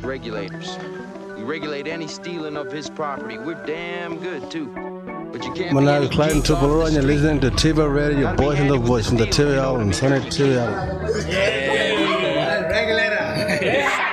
regulators. We regulate any stealing of his property. We're damn good, too. But you can't Manal Klein Triple, and you're listening to TV Radio, your boys in the voice from the TV Island, Sonic TV Island. Yeah, regulator.